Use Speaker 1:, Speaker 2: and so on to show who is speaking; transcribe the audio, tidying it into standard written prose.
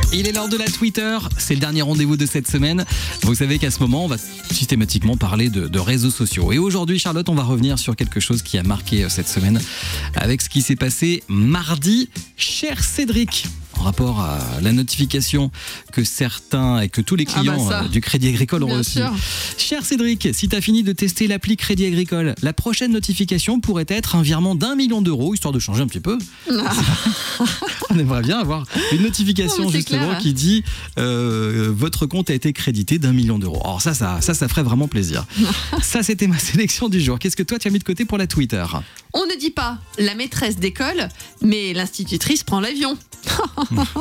Speaker 1: Il est l'heure de la Twitter, c'est le dernier rendez-vous de cette semaine. Vous savez qu'à ce moment, on va systématiquement parler de réseaux sociaux. Et aujourd'hui, Charlotte, on va revenir sur quelque chose qui a marqué cette semaine avec ce qui s'est passé mardi. Cher Cédric, en rapport à la notification que certains et que tous les clients du Crédit Agricole ont reçu. Cher Cédric, si tu as fini de tester l'appli Crédit Agricole, la prochaine notification pourrait être un virement d'1 million d'euros, histoire de changer un petit peu. On aimerait bien avoir une notification justement qui dit votre compte a été crédité d'1 million d'euros. Alors ça ferait vraiment plaisir. Ça, c'était ma sélection du jour. Qu'est-ce que toi, tu as mis de côté pour la Twitter ?
Speaker 2: On ne dit pas la maîtresse d'école, mais l'institutrice prend l'avion.